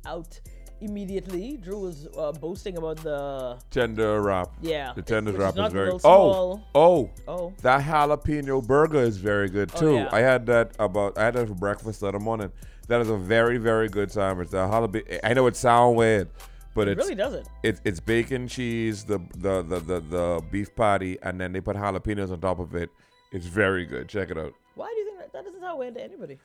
out immediately. Drew was boasting about the Tender wrap. yeah. The tender which wrap is not is very. real Oh, small. oh, Oh, that jalapeno burger is very good Oh, too. yeah. I had that for breakfast the other morning. That is a very, very good sandwich. The jalapeno. I know it sounds weird, but it it's really doesn't. it's bacon, cheese, the beef patty, and then they put jalapenos on top of it. It's very good. Check it out. Why do you think that doesn't sound weird to anybody?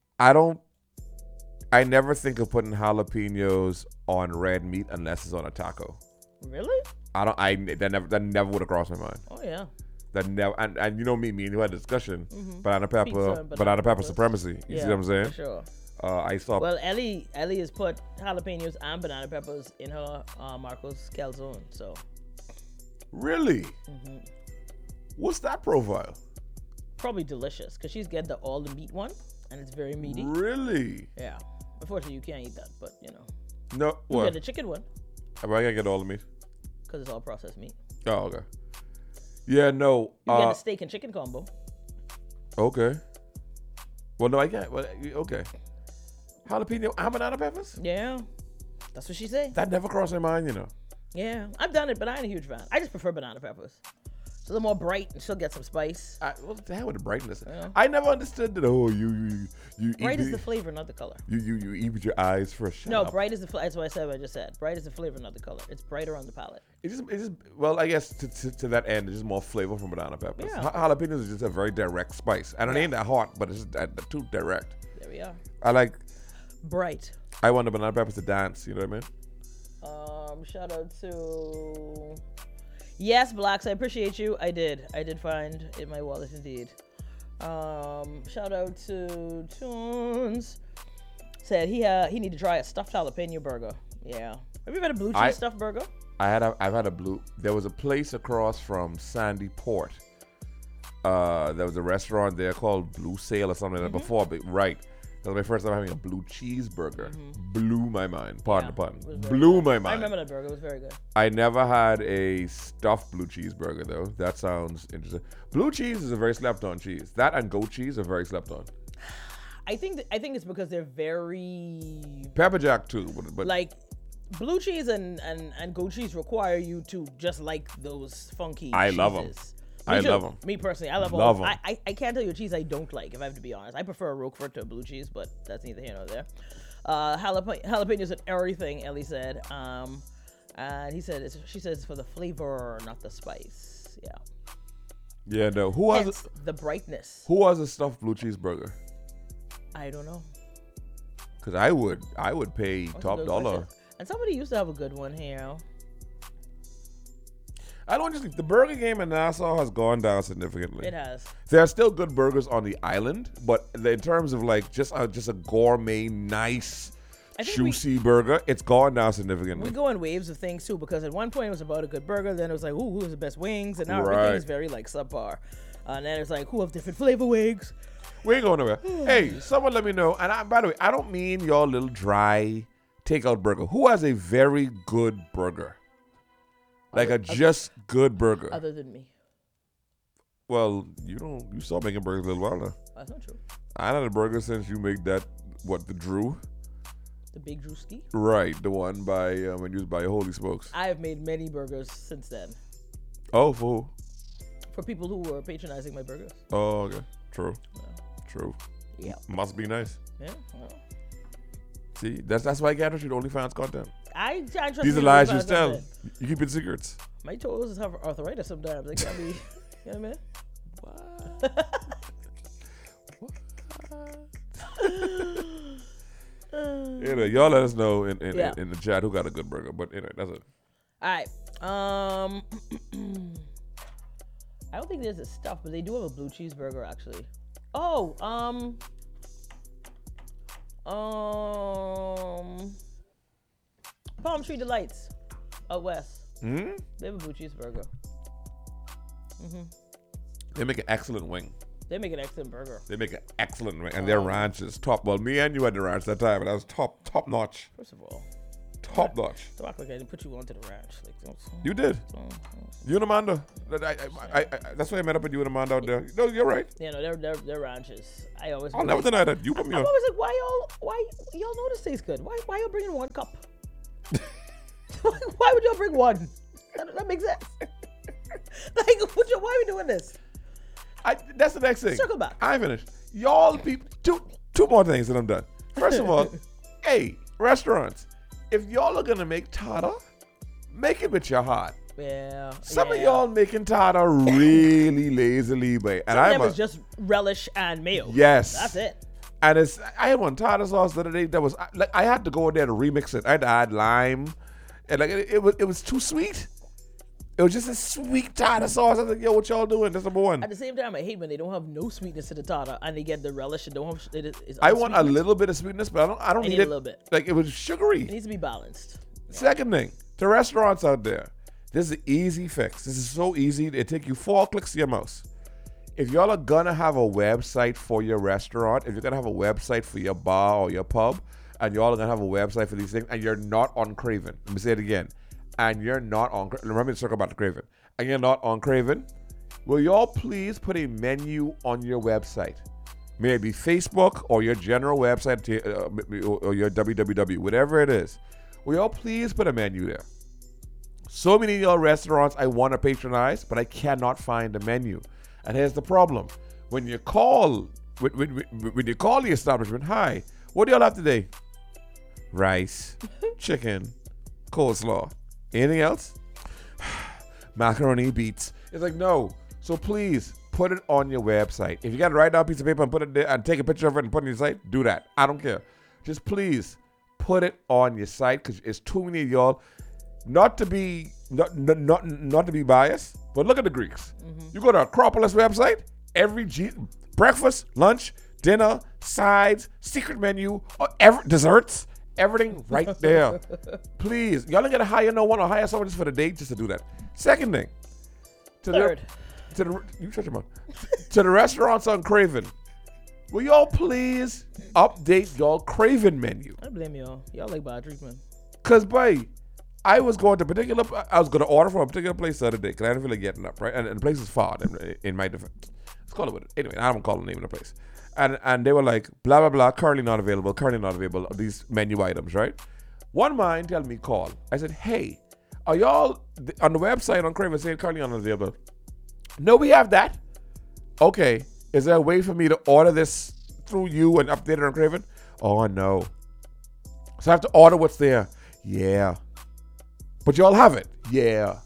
I never think of putting jalapenos on red meat unless it's on a taco. Really? That never would have crossed my mind. Oh yeah. That never and you know me and you had a discussion. Banana Pizza pepper, and banana pepper peppers. supremacy. You Yeah, see what I'm saying? for sure. I saw. Well, Ellie has put jalapenos and banana peppers in her Marco's calzone. So Really? Mm-hmm. What's that profile? probably delicious because she's get the all the meat one and it's very meaty. Really? Yeah. Unfortunately, you can't eat that, but you know, No. you What? get the chicken one I gotta get all the meat. because it's all processed meat. Oh, okay. Yeah, no. You get the steak and chicken combo. Okay. Well, no, I can't. Well, okay. Jalapeno and banana peppers? Yeah, that's what she said. That never crossed my mind, you know. Yeah, I've done it, but I ain't a huge fan. I just prefer banana peppers. It's a little more bright and still get some spice. What the hell with the brightness? Yeah. I never understood that. Oh, you Bright eat is the flavor, not the color. you eat with your eyes first. Shut No, up. bright is the flavor. That's what I said. What I just said. Bright is the flavor, not the color. It's brighter on the palate. It's just well, I guess to that end, it's just more flavor from banana peppers. Yeah. Jalapenos is just a very direct spice, and it ain't that hot, but it's just too direct. There we are. I Bright. want the banana peppers to dance. You know what I mean? Shout out to yes, Blacks. I appreciate you. I did find in my wallet indeed. Shout out to Tunes. Said he need to try a stuffed jalapeno burger. Yeah. Have you had a blue cheese stuffed burger? I've had a blue. There was a place across from Sandy Port. There was a restaurant there called Blue Sail or something like that before, but right. That was my first time having a blue cheeseburger. Blew my mind. Pardon the pun. It was very Blew good. my I mind. remember that burger. It was very good. I never had a stuffed blue cheeseburger though. That sounds interesting. Blue cheese is a very slept on cheese. That and goat cheese are very slept on. I think it's because they're very Pepper jack too, but like blue cheese and goat cheese require you to just like those funky I love 'em. cheeses. I Me too. love 'em. Me personally, I love Love all. 'em. I can't tell you a cheese I don't like, if I have to be honest. I prefer a Roquefort to a blue cheese, but that's neither here nor there. Jalapenos and everything, Ellie said. And she says it's for the flavor, not the spice. Yeah. yeah, no. Who has Hence the brightness. a stuffed blue cheeseburger? I don't know. Because I would pay That's a top good dollar. question. And somebody used to have a good one here. I don't just think the burger game in Nassau has gone down significantly. It has. There are still good burgers on the island, but in terms of like just a gourmet, nice, I think juicy burger, it's gone down significantly. We go in waves of things too, because at one point it was about a good burger, then it was like, ooh, who's the best wings? And now Right. everything's very like subpar. And then it's like, who have different flavor wings? We ain't going nowhere. Hey, someone let me know. And by the way, I don't mean your little dry takeout burger. Who has a very good burger? Like a just good burger. Other than me. Well, you started making burgers a little while now. That's not true. I had a burger since you make that, the Drew? The Big Drewski. Right, the one by, when used by Holy Smokes. I have made many burgers since then. Oh, for For people who were patronizing my burgers. Oh, okay. True. Yeah. True. Yeah. Must be nice. Yeah. Well, See, that's why I got you OnlyFans content. I trust These you are lies to you find tell. something. You keep it secrets. My toes have arthritis sometimes. They can't be, you know what I mean? Y'all let us know in Yeah. the chat who got a good burger. But anyway, that's it. All right. I don't think there's a stuff, but they do have a blue cheeseburger actually. Oh, Palm Tree Delights out west. Hmm? They have a blue cheeseburger. They make an excellent wing. They make an excellent burger. They make an excellent wing, and their ranch is top. Well, me and you had the ranch that time, and that was top notch. First of all, Top notch. Don't act like I didn't put you onto the ranch. Like, You did. You and Amanda. That's why I met up with you and Amanda out there. No, you're right. You know, they're ranches. I'll never deny that. You put me I'm on. always like, why y'all know this tastes good? Why y'all bringing one cup? Why would y'all bring one? That makes sense. Like, why are we doing this? That's the next thing. Circle back. I finished. Y'all people, two more things and I'm done. First of all, hey, restaurants, if y'all are gonna make tartar, make it with your heart. Yeah. Some of y'all making tartar really lazily, but Some of them is just relish and mayo. Yes. That's it. And I had one tartar sauce the other day that was like I had to go in there to remix it. I had to add lime, and like it was too sweet. It was just a sweet tartar sauce. I was like, yo, what y'all doing? That's number one. At the same time, I hate when they don't have no sweetness to the tartar and they get the relish and don't have. I want a little bit of sweetness, but I don't need a little bit. Like it was sugary. It needs to be balanced. Second thing, to restaurants out there, this is an easy fix. This is so easy. It take you 4 clicks to your mouse. If y'all are gonna have a website for your restaurant, if you're gonna have a website for your bar or your pub, and y'all are gonna have a website for these things, and you're not on Craven, let me say it again, and you're not on, remember to talk about the Craven, and you're not on Craven, will y'all please put a menu on your website? Maybe Facebook or your general website or your www, whatever it is. Will y'all please put a menu there? So many of y'all restaurants I want to patronize, but I cannot find a menu. And here's the problem: when you call, when you call the establishment, hi, what do y'all have today? Rice, chicken, coleslaw. Anything else? Macaroni, beets. It's like, no. So please put it on your website. If you got to write down a piece of paper and put it there and take a picture of it and put it on your site, do that. I don't care. Just please put it on your site, because it's too many of y'all. Not to be biased, but look at the Greeks. Mm-hmm. You go to Acropolis website, every breakfast, lunch, dinner, sides, secret menu, desserts, everything right there. Please, y'all ain't gonna hire no one or hire someone just for the day just to do that. Second thing, you shut your mouth. To the restaurants on Craven, will y'all please update y'all Craven menu? I blame y'all. Y'all like bad treatment. Cause boy, I was going to order from a particular place the other day because I didn't feel like getting up, right? And the place is far in my defense. Let's call it what it. Anyway, I don't call the name of the place. And they were like, blah, blah, blah, currently not available, these menu items, right? One mind tell me call. I said, hey, are y'all on the website on Craven saying currently not available? No, we have that. Okay, is there a way for me to order this through you and update it on Craven? Oh, no. So I have to order what's there. Yeah. But y'all have it. Yeah.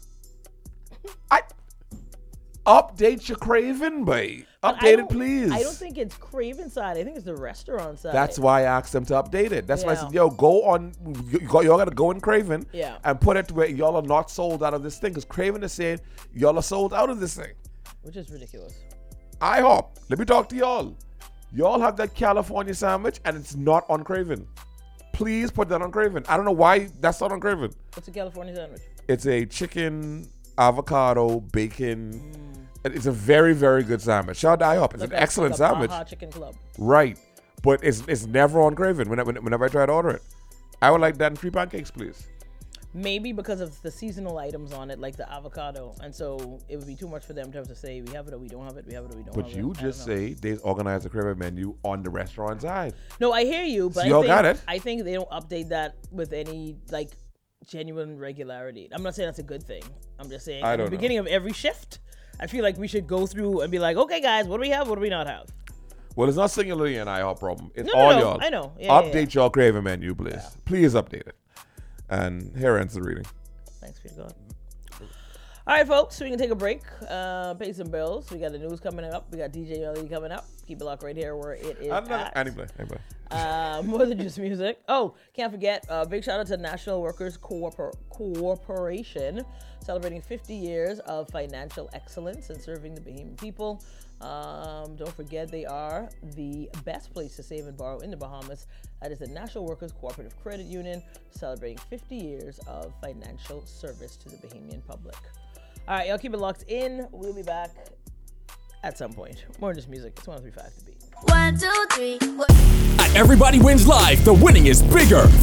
Update your Craven, babe. Update it, please. I don't think it's Craven side. I think it's the restaurant side. That's why I asked them to update it. That's why I said, yo, y'all got to go in Craven and put it to where y'all are not sold out of this thing. Because Craven is saying y'all are sold out of this thing. Which is ridiculous. IHOP, let me talk to y'all. Y'all have that California sandwich and it's not on Craven. Please put that on Craven. I don't know why that's not on Craven. What's a California sandwich? It's a chicken, avocado, bacon. It's a very, very good sandwich. Shout out to IHOP. It's an excellent sandwich. Baja Chicken Club. Right. But it's never on Craven whenever I try to order it. I would like that in 3 pancakes, please. Maybe because of the seasonal items on it, like the avocado. And so it would be too much for them to have to say, we have it or we don't have it, we have it or we don't have it. But you just say they organize a Craven menu on the restaurant side. No, I hear you, but so got it. I think they don't update that with any, like, genuine regularity. I'm not saying that's a good thing. I'm just saying at the beginning of every shift, I feel like we should go through and be like, okay, guys, what do we have? What do we not have? Well, it's not singularly an IHOP problem. It's all y'all. I know. Update y'all Craven menu, please. Yeah. Please update it. And here ends the reading. Thanks, Peter God. All right, folks, we can take a break, pay some bills. We got the news coming up. We got DJ Melly coming up. Keep it locked right here where it is at. Anyway. More than just music. Oh, can't forget, big shout out to National Workers Corporation, celebrating 50 years of financial excellence and serving the Bahamian people. Don't forget, they are the best place to save and borrow in the Bahamas. That is the National Workers Cooperative Credit Union, celebrating 50 years of financial service to the Bahamian public. All right, y'all keep it locked in. We'll be back at some point. More than just music. It's 103.5 to beat. 1, 2, 3. At Everybody Wins Live, the winning is bigger.